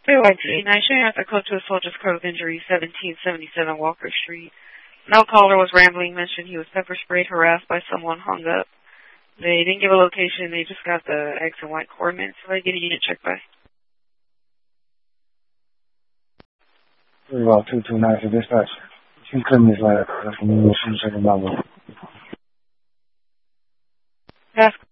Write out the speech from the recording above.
BYT, 9 showing up at close to a soldier's coat of injury, 1777 Walker Street. No caller was rambling, mentioned he was pepper sprayed, harassed by someone, hung up. They didn't give a location, they just got the X and Y coordinates, so they get a unit check by. Very well, 229 for dispatch. She's clearing this letter from the level. Ask